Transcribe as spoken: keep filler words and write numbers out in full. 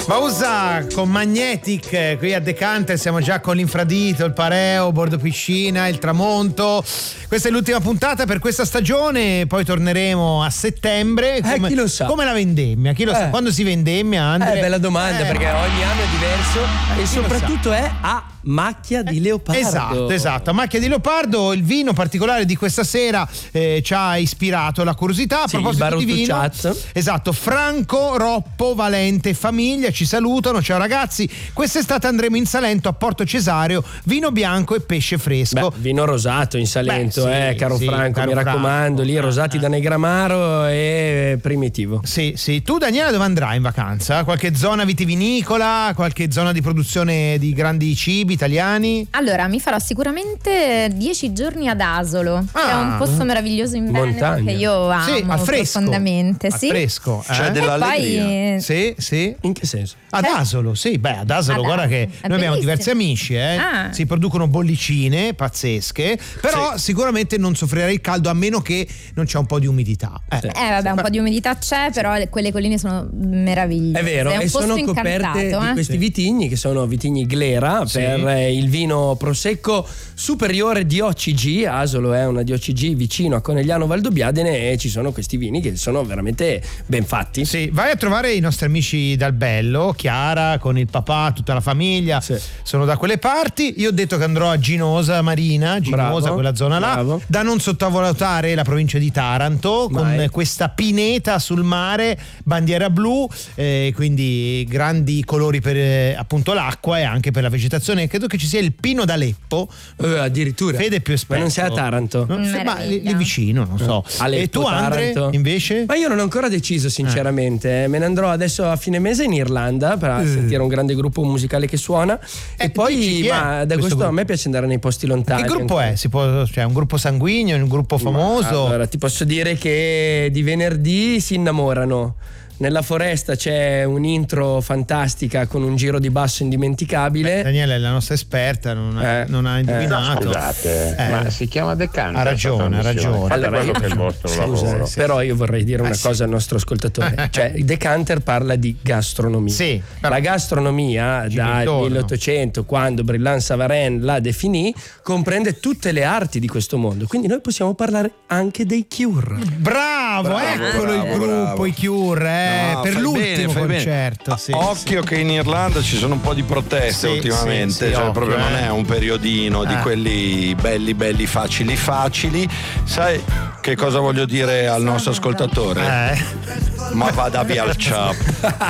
Bausa con Magnetic qui a Decanter, siamo già con l'Infradito, il Pareo, Bordo Piscina, il Tramonto. Questa è l'ultima puntata per questa stagione, poi torneremo a settembre. Come, eh, chi lo sa? Come la vendemmia? Chi lo eh. sa? Quando si vendemmia, Andre? Eh, bella domanda, eh. perché ogni anno è diverso eh, e soprattutto è a macchia di leopardo. Esatto, esatto, a macchia di leopardo. Il vino particolare di questa sera eh, ci ha ispirato la curiosità. A sì, proposito di vino, esatto, Franco, Roppo, Valente e famiglia ci salutano. Ciao ragazzi, quest'estate andremo in Salento a Porto Cesareo, vino bianco e pesce fresco. Beh, vino rosato in Salento. Beh, sì, eh, caro sì, Franco, caro mi raccomando, Franco. lì rosati eh. da Negramaro e Primitivo. Sì, sì. Tu, Daniela, dove andrai in vacanza? Qualche zona vitivinicola, qualche zona di produzione di grandi cibi italiani? Allora, mi farò sicuramente dieci giorni ad Asolo, ah, che è un posto meraviglioso in Veneto che io amo sì, al fresco, profondamente. al sì. fresco, eh? Cioè dell'allegria. Poi... Sì, sì. In che senso? Ad Asolo, sì, beh, ad Asolo, ad guarda Asolo. che È noi abbiamo bellissimo. diversi amici, eh. Ah. Si producono bollicine pazzesche, però sì, sicuramente non soffrirai il caldo a meno che non c'è un po' di umidità. Eh, eh vabbè, un po' di umidità c'è, però le, quelle colline sono meravigliose. È vero, è un e sono coperte incantato, di eh? questi vitigni che sono vitigni Glera sì, per eh, il vino prosecco superiore D O C G. Asolo è una D O C G vicino a Conegliano Valdobbiadene e ci sono questi vini che sono veramente ben fatti. Sì, vai a trovare i nostri amici dal Bello, Chiara con il papà, tutta la famiglia, sì, sono da quelle parti. Io ho detto che andrò a Ginosa Marina, Ginosa, bravo, quella zona là, bravo, da non sottovalutare la provincia di Taranto. Mai. Con questa pineta sul mare, bandiera blu, eh, quindi grandi colori per eh, appunto l'acqua e anche per la vegetazione. Credo che ci sia il pino d'Aleppo, eh, addirittura Fede più esperto. Ma non sei a Taranto? Non so, ma lì, lì vicino, non so. Aleppo, e tu, Andre, Taranto, invece? Ma io non ho ancora deciso sinceramente, eh. me ne andrò adesso a fine mese in Irlanda per uh. sentire un grande gruppo musicale che suona eh, e poi ma ad agosto a me piace andare nei posti lontani. Che gruppo anche. è? Si può, cioè, un gruppo sanguigno, un gruppo famoso? Ma, allora ti posso dire che di venerdì si innamorano. Nella foresta c'è un'intro fantastica con un giro di basso indimenticabile. Beh, Daniela è la nostra esperta, non ha, eh, non ha indovinato. Eh, scusate, eh. ma si chiama Decanter. Ha ragione, ha ragione. Fate allora, quello io, che è il vostro scusa, lavoro. sì, però io vorrei dire una eh, cosa sì. al nostro ascoltatore. Cioè, Decanter parla di gastronomia. Sì, la gastronomia dal milleottocento, quando Brillant Savarin la definì, comprende tutte le arti di questo mondo. Quindi noi possiamo parlare anche dei Cure. Bravo, bravo eccolo bravo, il gruppo, bravo. i Cure, eh, no, per fai l'ultimo bene, fai concerto. Bene. Sì, Occhio sì. che in Irlanda ci sono un po' di proteste sì, ultimamente, sì, sì, cioè occhio, proprio eh. non è un periodino di eh. quelli belli belli facili facili. Sai che cosa voglio dire al nostro ascoltatore? Eh. Ma vada via al ciao.